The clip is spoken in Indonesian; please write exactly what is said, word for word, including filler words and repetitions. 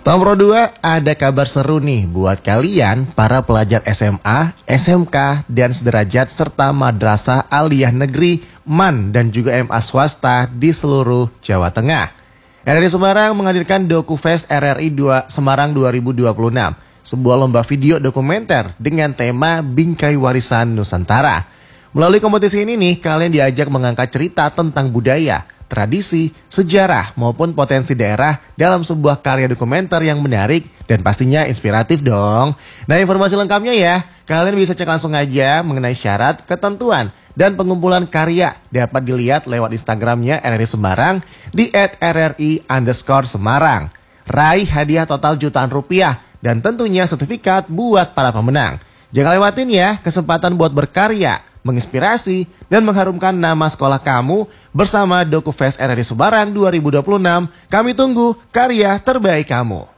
Nomor dua, ada kabar seru nih buat kalian para pelajar S M A, S M K, dan sederajat serta madrasah aliyah negeri, M A N, dan juga M A swasta di seluruh Jawa Tengah. R R I Semarang menghadirkan DokuFest R R I dua Semarang dua ribu dua puluh enam, sebuah lomba video dokumenter dengan tema Bingkai Warisan Nusantara. Melalui kompetisi ini nih, kalian diajak mengangkat cerita tentang budaya, tradisi, sejarah, maupun potensi daerah dalam sebuah karya dokumenter yang menarik dan pastinya inspiratif dong. Nah, informasi lengkapnya ya, kalian bisa cek langsung aja mengenai syarat, ketentuan, dan pengumpulan karya dapat dilihat lewat Instagramnya R R I Semarang di et R R I underscore Semarang. Raih hadiah total jutaan rupiah dan tentunya sertifikat buat para pemenang. Jangan lewatin ya kesempatan buat berkarya, menginspirasi, dan mengharumkan nama sekolah kamu bersama DokuFest R R I Semarang dua ribu dua puluh enam. Kami tunggu karya terbaik kamu.